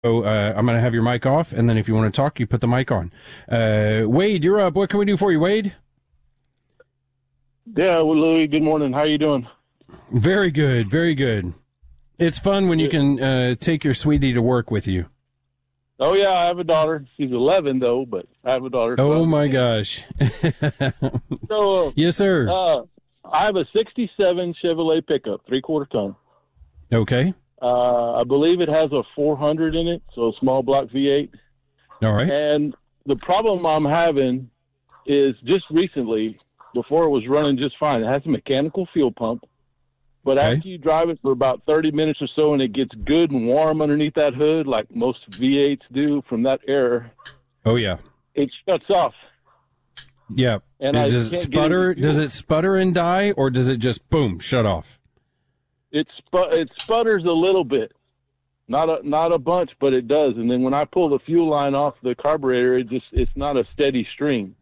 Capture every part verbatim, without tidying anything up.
So uh, I'm going to have your mic off, and then if you want to talk, you put the mic on. Uh, Wade, you're up. What can we do for you, Wade? Yeah, well, Louis, good morning. How are you doing? Very good, very good. It's fun when you can uh, take your sweetie to work with you. Oh, yeah, I have a daughter. She's eleven, though, but I have a daughter. Oh, so my gosh. so, uh, yes, sir. Uh, I have a sixty-seven Chevrolet pickup, three-quarter ton. Okay. Uh, I believe it has a four hundred in it, so a small block V eight. All right. And the problem I'm having is just recently, before it was running just fine, it has a mechanical fuel pump. But okay. after you drive it for about thirty minutes or so and it gets good and warm underneath that hood, like most V eights do from that air. Oh, yeah. It shuts off. Yeah. And it, I does it can't sputter? get Does it sputter and die, or does it just, boom, shut off? It, spu- it sputters a little bit. Not a not a bunch, but it does. And then when I pull the fuel line off the carburetor, it just it's not a steady stream.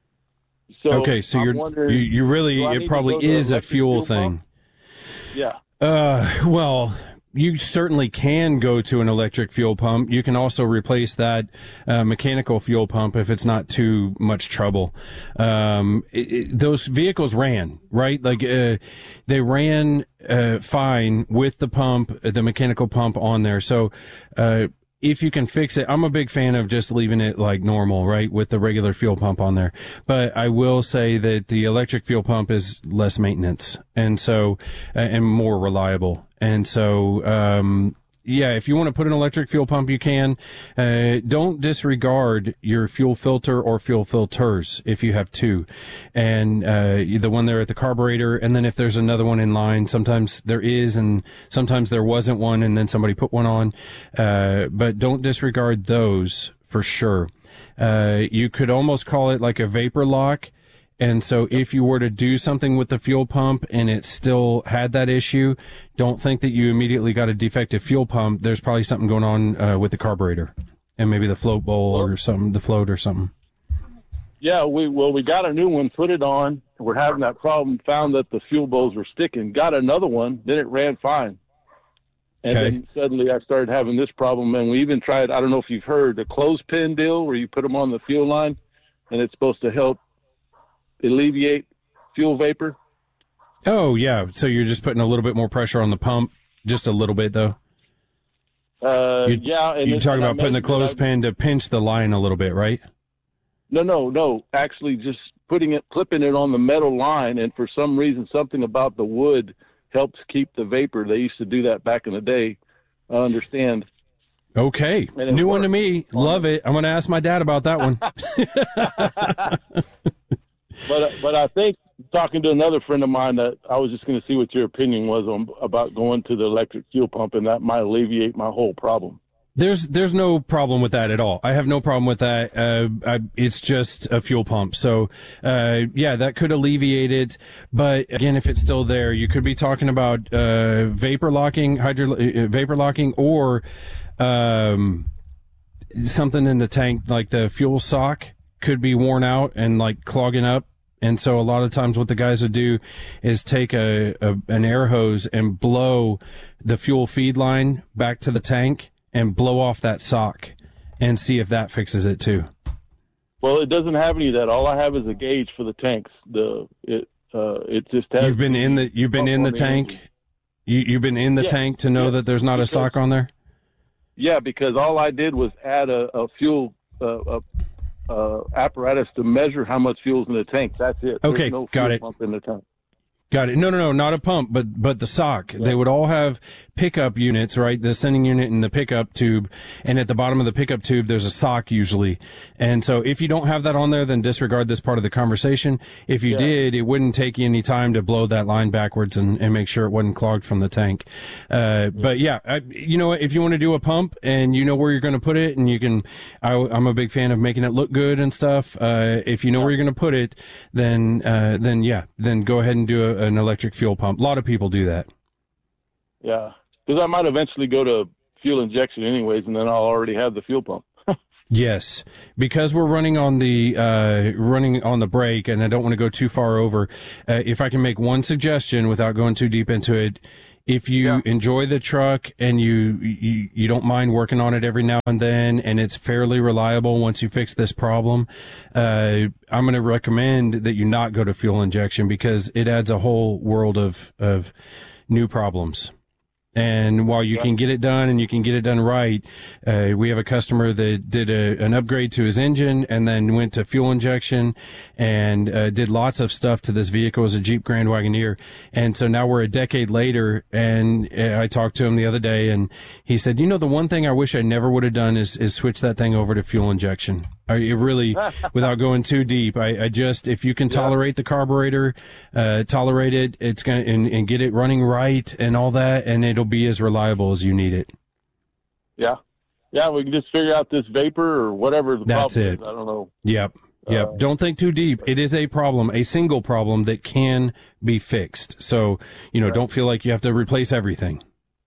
So okay, so I'm you're you, you really it probably is a fuel, fuel thing. Pump? Yeah. Uh, well, you certainly can go to an electric fuel pump. You can also replace that uh, mechanical fuel pump if it's not too much trouble. Um, it, it, those vehicles ran, right? Like uh, they ran uh, fine with the pump, the mechanical pump on there. So uh, if you can fix it, I'm a big fan of just leaving it like normal, right, with the regular fuel pump on there. But I will say that the electric fuel pump is less maintenance and so uh, and more reliable. And so, um, yeah, if you want to put an electric fuel pump, you can. Uh, don't disregard your fuel filter or fuel filters if you have two. And uh, the one there at the carburetor, and then if there's another one in line, sometimes there is, and sometimes there wasn't one, and then somebody put one on. Uh, but don't disregard those for sure. Uh, you could almost call it like a vapor lock. And so if you were to do something with the fuel pump and it still had that issue, don't think that you immediately got a defective fuel pump. There's probably something going on uh, with the carburetor and maybe the float bowl or something, the float or something. Yeah, we well, we got a new one, put it on. We're having that problem, found that the fuel bowls were sticking, got another one, then it ran fine. And okay. then suddenly I started having this problem. And we even tried, I don't know if you've heard, the clothespin deal where you put them on the fuel line and it's supposed to help alleviate fuel vapor. Oh, yeah. So you're just putting a little bit more pressure on the pump, just a little bit, though? Uh, you, yeah. And you're talking about putting the clothespin to pinch the line a little bit, right? No, no, no. Actually, just putting it, clipping it on the metal line, and for some reason, something about the wood helps keep the vapor. They used to do that back in the day. I understand. Okay. New one to me. Love it. I'm going to ask my dad about that one. But but I think, talking to another friend of mine, that I was just going to see what your opinion was on about going to the electric fuel pump, and that might alleviate my whole problem. There's there's no problem with that at all. I have no problem with that. Uh, I, it's just a fuel pump. So, uh, yeah, that could alleviate it. But again, if it's still there, you could be talking about uh, vapor locking, hydro uh, vapor locking, or um, something in the tank, like the fuel sock could be worn out and like clogging up. And so a lot of times what the guys would do is take a, a an air hose and blow the fuel feed line back to the tank and blow off that sock and see if that fixes it too. Well, it doesn't have any of that. All I have is a gauge for the tanks. The it uh it just has. You've been in the you've been in the tank. You you've been in the yeah. tank to know yeah. that there's not because, a sock on there. Yeah, because all I did was add a, a fuel uh, a Uh, apparatus to measure how much fuel's in the tank. That's it. There's okay, no got fuel it. Pump in the tank. Got it. No, no, no, not a pump, but but the sock. Yeah. They would all have pickup units, right? The sending unit and the pickup tube, and at the bottom of the pickup tube, there's a sock usually. And so, if you don't have that on there, then disregard this part of the conversation. If you yeah. did, it wouldn't take you any time to blow that line backwards and, and make sure it wasn't clogged from the tank. Uh, yeah. But yeah, I, you know, if you want to do a pump and you know where you're going to put it, and you can, I, I'm a big fan of making it look good and stuff. Uh, if you know yeah. where you're going to put it, then uh, then yeah, then go ahead and do a, an electric fuel pump. A lot of people do that. Yeah, because I might eventually go to fuel injection anyways, and then I'll already have the fuel pump. Yes, because we're running on the uh, running on the break, and I don't want to go too far over. Uh, if I can make one suggestion without going too deep into it, If you Yeah. enjoy the truck and you, you you don't mind working on it every now and then, and it's fairly reliable once you fix this problem, uh, I'm going to recommend that you not go to fuel injection because it adds a whole world of of new problems. And while you Yeah. can get it done and you can get it done right, uh, we have a customer that did a, an upgrade to his engine and then went to fuel injection and uh, did lots of stuff to this vehicle as a Jeep Grand Wagoneer. And so now we're a decade later, and uh, I talked to him the other day, and he said, you know, the one thing I wish I never would have done is, is switch that thing over to fuel injection. I it really, without going too deep, I, I just, if you can tolerate the carburetor, uh, tolerate it, it's going to, and, and get it running right and all that, and it'll be as reliable as you need it. Yeah. Yeah, we can just figure out this vapor or whatever the That's problem it. is. I don't know. Yep. Yep. Uh, Don't think too deep. It is a problem, a single problem that can be fixed. So, you know, Right. don't feel like you have to replace everything.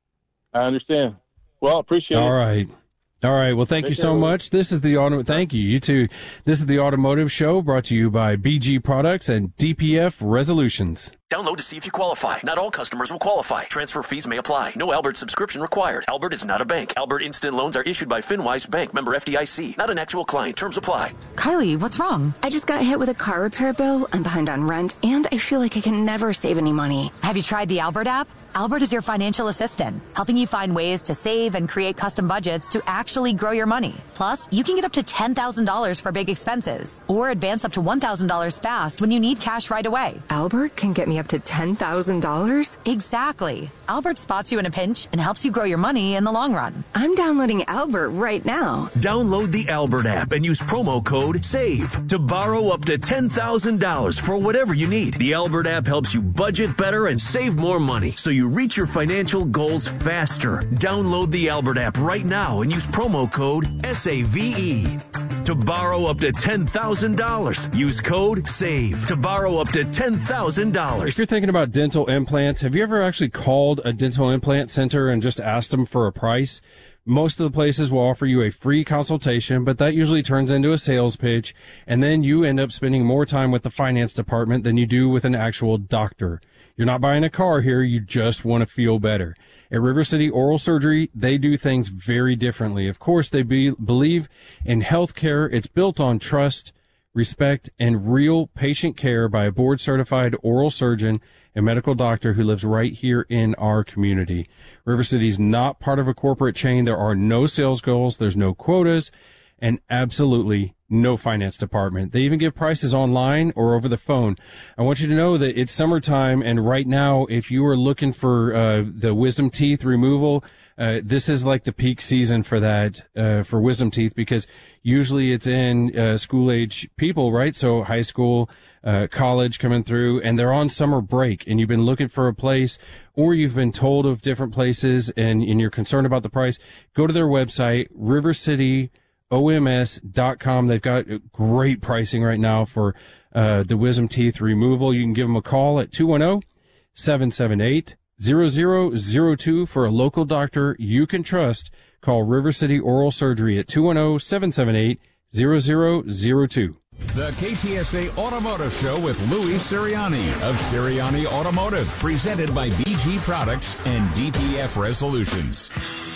I understand. Well, appreciate All it. right. All right. Well, thank Take you care, so Louis. much. This is the auto. Thank you. You too. This is the Automotive Show brought to you by B G Products and D P F Resolutions. Download to see if you qualify. Not all customers will qualify. Transfer fees may apply. No Albert subscription required. Albert is not a bank. Albert Instant Loans are issued by FinWise Bank, member F D I C. Not an actual client. Terms apply. Kylie, what's wrong? I just got hit with a car repair bill. I'm behind on rent, and I feel like I can never save any money. Have you tried the Albert app? Albert is your financial assistant, helping you find ways to save and create custom budgets to actually grow your money. Plus, you can get up to ten thousand dollars for big expenses, or advance up to one thousand dollars fast when you need cash right away. Albert can get me up to ten thousand dollars? Exactly. Albert spots you in a pinch and helps you grow your money in the long run. I'm downloading Albert right now. Download the Albert app and use promo code SAVE to borrow up to ten thousand dollars for whatever you need. The Albert app helps you budget better and save more money so you reach your financial goals faster. Download the Albert app right now and use promo code S A V E to borrow up to ten thousand dollars. Use code SAVE to borrow up to ten thousand If dollars. you're thinking about dental implants, have you ever actually called a dental implant center and just asked them for a price? Most of the places will offer you a free consultation, but that usually turns into a sales pitch, and then you end up spending more time with the finance department than you do with an actual doctor. You're not buying a car here, you just want to feel better. At River City Oral Surgery, they do things very differently. Of course, they be, believe in healthcare. It's built on trust, respect, and real patient care by a board-certified oral surgeon and medical doctor who lives right here in our community. River City's not part of a corporate chain. There are no sales goals. There's no quotas, and absolutely no finance department. They even give prices online or over the phone. I want you to know that it's summertime, and right now, if you are looking for uh, the wisdom teeth removal, uh, this is like the peak season for that, uh, for wisdom teeth, because usually it's in uh, school-age people, right? So high school, uh, college coming through, and they're on summer break, and you've been looking for a place, or you've been told of different places, and, and you're concerned about the price. Go to their website, River City O M S dot com. They've got great pricing right now for uh, the wisdom teeth removal. You can give them a call at two one zero, seven seven eight, zero zero zero two for a local doctor you can trust. Call River City Oral Surgery at two one zero, seven seven eight, zero zero zero two. The K T S A Automotive Show with Louis Sirianni of Sirianni Automotive, presented by B G Products and D P F Resolutions.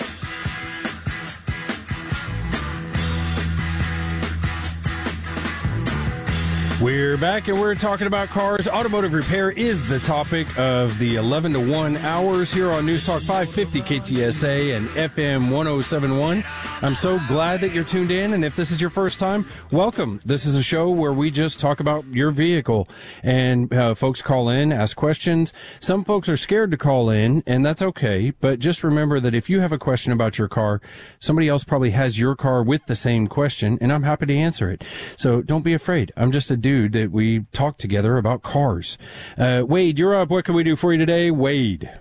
We're back and we're talking about cars. Automotive repair is the topic of the eleven to one hours here on News Talk five fifty K T S A and F M one oh seven point one. I'm so glad that you're tuned in, and if this is your first time, welcome. This is a show where we just talk about your vehicle, and uh, folks call in, ask questions. Some folks are scared to call in, and that's okay, but just remember that if you have a question about your car, somebody else probably has your car with the same question, and I'm happy to answer it. So don't be afraid. I'm just a dude that we talk together about cars. Uh, Wade, you're up. What can we do for you today? Wade.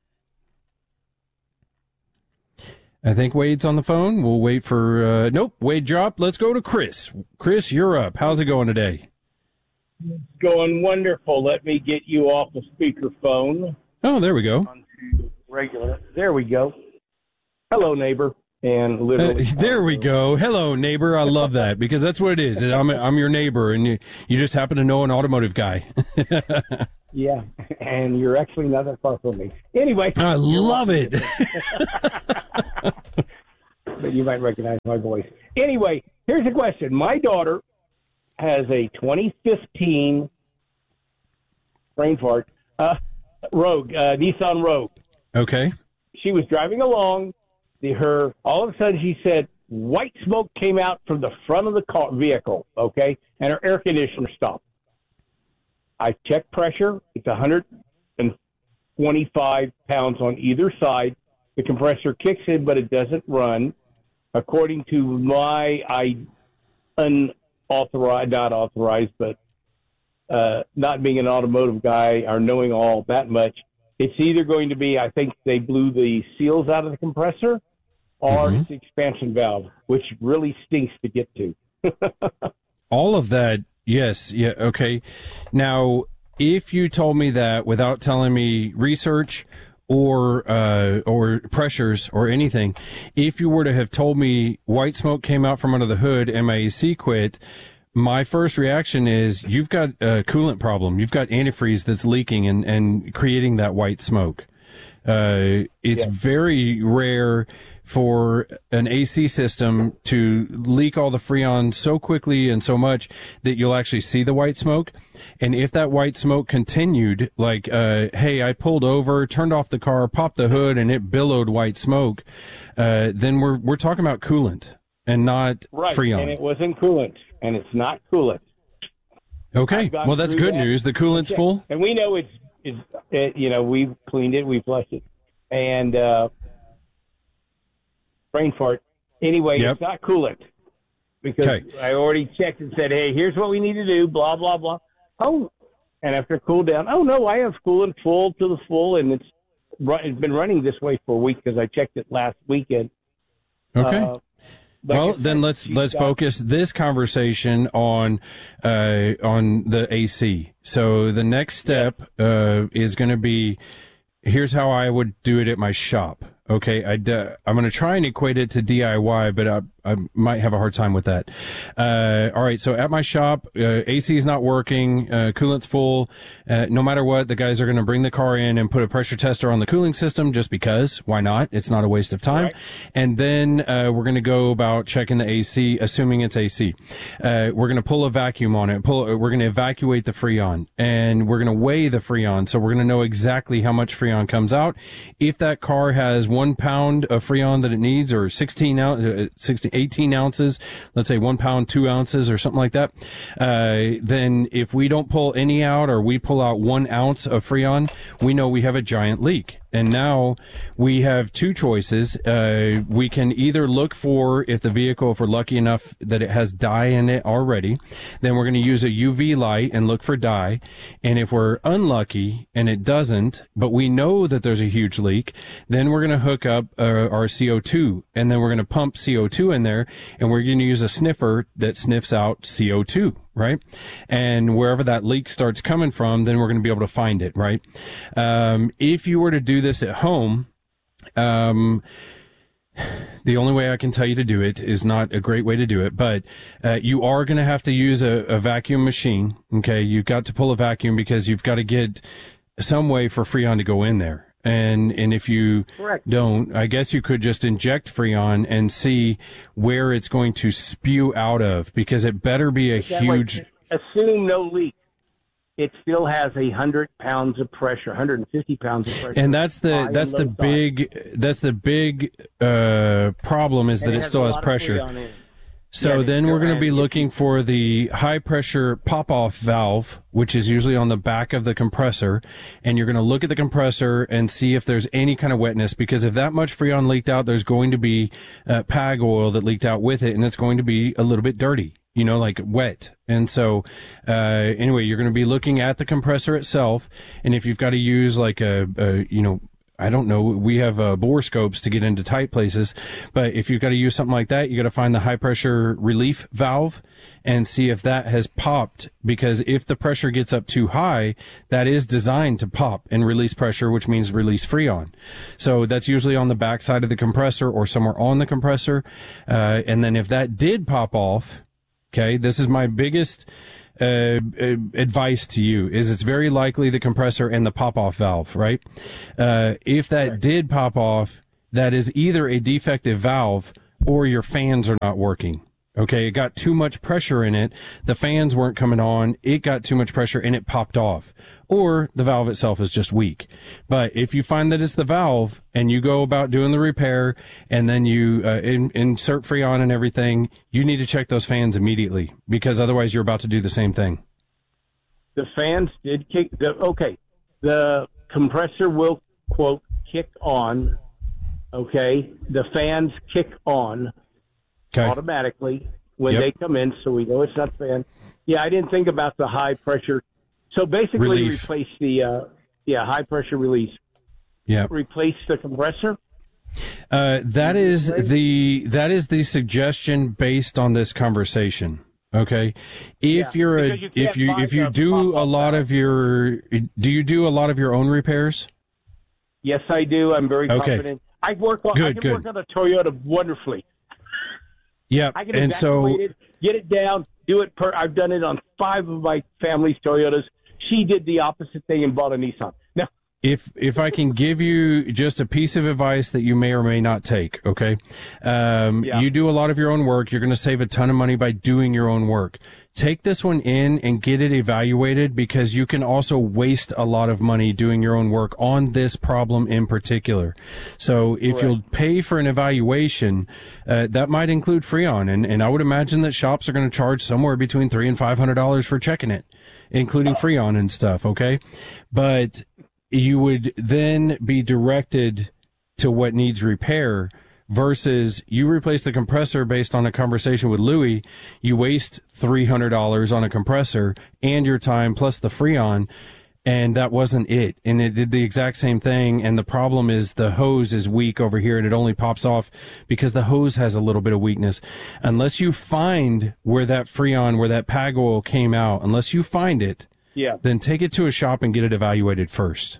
I think Wade's on the phone. We'll wait for, uh, nope, Wade dropped. Let's go to Chris. Chris, you're up. How's it going today? Going wonderful. Let me get you off the speakerphone. Oh, there we go. Onto regular. There we go. Hello, neighbor. and literally. Uh, there we go. Hello, neighbor. I love that because that's what it is. I'm I'm your neighbor, and you, you just happen to know an automotive guy. Yeah, and you're actually not that far from me. Anyway. I love it. But you might recognize my voice. Anyway, here's a question. My daughter has a twenty fifteen brain fart, uh, Rogue, uh, Nissan Rogue. Okay. She was driving along. The, her all of a sudden she said white smoke came out from the front of the car vehicle. Okay, and her air conditioner stopped. I checked pressure. It's one hundred twenty-five pounds on either side. The compressor kicks in, but it doesn't run. According to my, I unauthorized, not authorized, but uh, not being an automotive guy or knowing all that much, it's either going to be, I think they blew the seals out of the compressor, or mm-hmm. it's the expansion valve, which really stinks to get to. All of that. Yes. Yeah. Okay. Now, if you told me that without telling me research or uh, or pressures or anything, if you were to have told me white smoke came out from under the hood and my A C quit, my first reaction is you've got a coolant problem. You've got antifreeze that's leaking and, and creating that white smoke. Uh, it's yeah. very rare for an A C system to leak all the Freon so quickly and so much that you'll actually see the white smoke. And if that white smoke continued, like, uh, hey, I pulled over, turned off the car, popped the hood, and it billowed white smoke, uh, then we're we're talking about coolant and not right. Freon. And it wasn't coolant, and it's not coolant. Okay, well, that's good that. news. The coolant's full? And we know it's, it's it, you know, we've cleaned it, we've flushed it. And, uh, brain fart. Anyway, yep. It's not coolant because okay. I already checked and said, hey, here's what we need to do, blah, blah, blah. Oh, and after it cooled down, oh, no, I have coolant full to the full, and it's, it's been running this way for a week because I checked it last weekend. Okay. Uh, well, then let's let's got, focus this conversation on uh, on the A C. So the next step uh, is going to be, here's how I would do it at my shop. Okay, I'd, uh, I'm going to try and equate it to D I Y, but I, I might have a hard time with that. Uh, all right, so at my shop, uh, A C is not working, uh, coolant's full. Uh, no matter what, the guys are going to bring the car in and put a pressure tester on the cooling system just because. Why not? It's not a waste of time. Right. And then uh, we're going to go about checking the A C, assuming it's A C. Uh, we're going to pull a vacuum on it. Pull. We're going to evacuate the Freon, and we're going to weigh the Freon, so we're going to know exactly how much Freon comes out. If that car has one pound of Freon that it needs, or sixteen ounce, uh, sixteen, eighteen ounces, let's say one pound, two ounces, or something like that, uh, then if we don't pull any out, or we pull out one ounce of Freon, we know we have a giant leak. And now we have two choices. Uh, we can either look for, if the vehicle, if we're lucky enough that it has dye in it already, then we're going to use a U V light and look for dye. And if we're unlucky and it doesn't, but we know that there's a huge leak, then we're going to hook up uh, our C O two, and then we're going to pump C O two in there, and we're going to use a sniffer that sniffs out C O two. Right? And wherever that leak starts coming from, then we're going to be able to find it, right? Um, if you were to do this at home, um, the only way I can tell you to do it is not a great way to do it, but uh, you are going to have to use a, a vacuum machine, okay? You've got to pull a vacuum because you've got to get some way for Freon to go in there. And and if you Correct. don't, I guess you could just inject Freon and see where it's going to spew out of, because it better be a that huge... Way, assume no leak. It still has a hundred pounds of pressure, one hundred fifty pounds of pressure. And that's the that's the big side. that's the big uh, problem is and that it, it still has pressure. So yeah, then we're going to be looking for the high-pressure pop-off valve, which is usually on the back of the compressor, and you're going to look at the compressor and see if there's any kind of wetness, because if that much Freon leaked out, there's going to be uh, P A G oil that leaked out with it, and it's going to be a little bit dirty, you know, like wet. And so, uh, anyway, you're going to be looking at the compressor itself, and if you've got to use like a, a you know, I don't know, we have uh, bore scopes to get into tight places, but if you've got to use something like that, you got to find the high pressure relief valve and see if that has popped, because if the pressure gets up too high, that is designed to pop and release pressure, which means release Freon. So that's usually on the back side of the compressor or somewhere on the compressor. Uh, and then if that did pop off, okay, this is my biggest Uh, uh, advice to you is it's very likely the compressor and the pop-off valve, right? Uh, if that right. did pop off, that is either a defective valve or your fans are not working. Okay, it got too much pressure in it. The fans weren't coming on. It got too much pressure and it popped off. Or the valve itself is just weak. But if you find that it's the valve and you go about doing the repair and then you uh, in, insert Freon and everything, you need to check those fans immediately, because otherwise you're about to do the same thing. The fans did kick. The, okay, the compressor will, quote, kick on. Okay, the fans kick on okay. automatically when yep. they come in, so we know it's not the fan. Yeah, I didn't think about the high pressure. So basically, relief. replace the uh, yeah high pressure release. Yeah. Replace the compressor. Uh, that is the that is the suggestion based on this conversation. Okay, if yeah, you're a you if you if you do a lot of your do you do a lot of your own repairs? Yes, I do. I'm very okay. confident. I work on good, I can good. work on a Toyota wonderfully. Yeah, I can and so it, get it down, do it per. I've done it on five of my family's Toyotas. She did the opposite thing and bought a Nissan. Now, if if I can give you just a piece of advice that you may or may not take, okay? Um, yeah. You do a lot of your own work. You're going to save a ton of money by doing your own work. Take this one in and get it evaluated, because you can also waste a lot of money doing your own work on this problem in particular. So if Correct. you'll pay for an evaluation, uh, that might include Freon, and, and I would imagine that shops are going to charge somewhere between three and five hundred dollars for checking it, including Freon and stuff. Okay, but you would then be directed to what needs repair. Versus you replace the compressor based on a conversation with Louie, you waste three hundred dollars on a compressor and your time plus the Freon, and that wasn't it. And it did the exact same thing, and the problem is the hose is weak over here and it only pops off because the hose has a little bit of weakness. Unless you find where that Freon, where that PAG oil came out, unless you find it, yeah. then take it to a shop and get it evaluated first.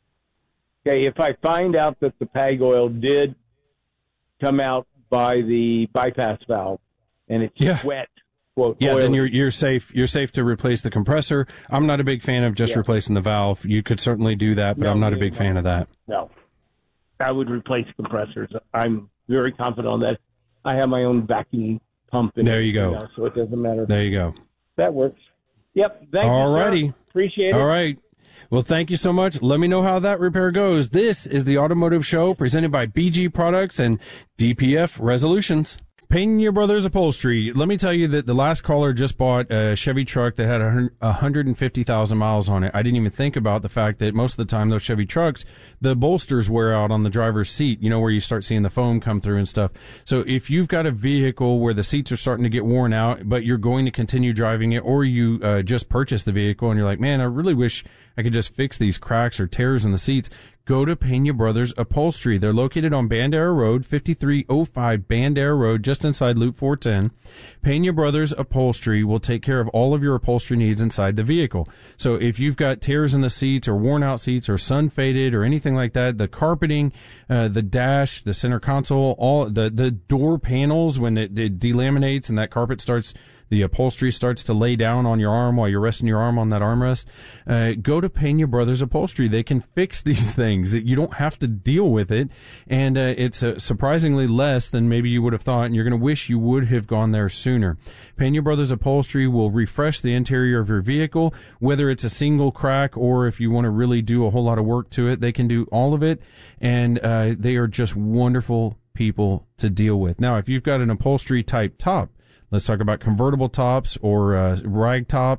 Okay, if I find out that the PAG oil did come out by the bypass valve and it's yeah. wet, quote, yeah, oily. then you're you're safe. You're safe to replace the compressor. I'm not a big fan of just yeah. replacing the valve. You could certainly do that, but no, I'm not no, a big no. fan of that. No, I would replace compressors. I'm very confident on that. I have my own vacuum pump. In there you go. Now, so it doesn't matter. There you go. That works. Yep. Thank All you, righty. Sir. Appreciate it. All right. Well, thank you so much. Let me know how that repair goes. This is the Automotive Show presented by B G Products and D P F Resolutions. Pena Brothers Upholstery. Let me tell you that the last caller just bought a Chevy truck that had one hundred fifty thousand miles on it. I didn't even think about the fact that most of the time those Chevy trucks, the bolsters wear out on the driver's seat, you know, where you start seeing the foam come through and stuff. So if you've got a vehicle where the seats are starting to get worn out, but you're going to continue driving it, or you uh, just purchased the vehicle and you're like, man, I really wish I could just fix these cracks or tears in the seats, go to Pena Brothers Upholstery. They're located on Bandera Road, fifty-three oh five Bandera Road, just inside Loop four ten. Pena Brothers Upholstery will take care of all of your upholstery needs inside the vehicle. So if you've got tears in the seats or worn out seats or sun faded or anything like that, the carpeting, uh, the dash, the center console, all the, the door panels, when it, it delaminates and that carpet starts, the upholstery starts to lay down on your arm while you're resting your arm on that armrest, uh, go to Pena Brothers Upholstery. They can fix these things. You don't have to deal with it, and uh, it's uh, surprisingly less than maybe you would have thought, and you're going to wish you would have gone there sooner. Pena Brothers Upholstery will refresh the interior of your vehicle, whether it's a single crack or if you want to really do a whole lot of work to it. They can do all of it, and uh, they are just wonderful people to deal with. Now, if you've got an upholstery type top, let's talk about convertible tops or uh, rag tops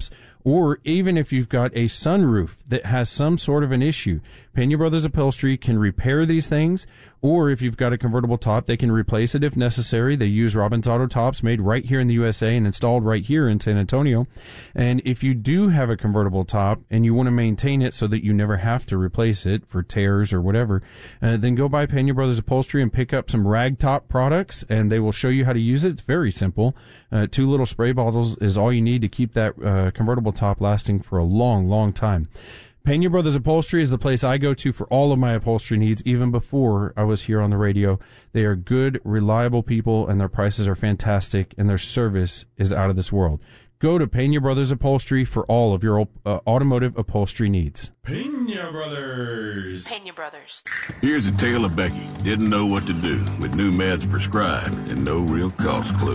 Or even if you've got a sunroof that has some sort of an issue, Pena Brothers Upholstery can repair these things. Or if you've got a convertible top, they can replace it if necessary. They use Robbins Auto Tops made right here in the U S A and installed right here in San Antonio. And if you do have a convertible top and you want to maintain it so that you never have to replace it for tears or whatever, uh, then go by Pena Brothers Upholstery and pick up some Ragtop products, and they will show you how to use it. It's very simple. Uh, two little spray bottles is all you need to keep that uh, convertible top lasting for a long, long time. Pena Brothers Upholstery is the place I go to for all of my upholstery needs, even before I was here on the radio. They are good, reliable people, and their prices are fantastic, and their service is out of this world. Go to Pena Brothers Upholstery for all of your uh, automotive upholstery needs. Pena Brothers. Pena Brothers. Here's a tale of Becky. Didn't know what to do with new meds prescribed and no real cost clue.